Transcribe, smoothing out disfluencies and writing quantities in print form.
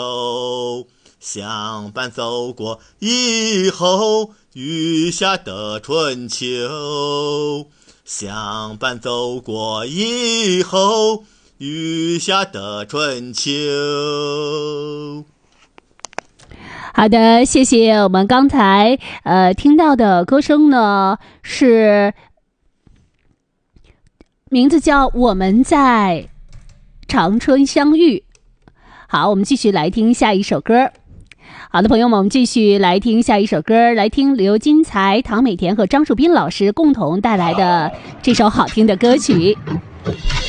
相伴走过以后，余下的春秋。相伴走过以后，余下的春秋。 好的，谢谢。我们刚才听到的歌声呢，是名字叫《我们在长春相遇》。好，我们继续来听下一首歌。好的，朋友们，我们继续来听下一首歌，来听刘金才、唐美田和张树斌老师共同带来的这首好听的歌曲。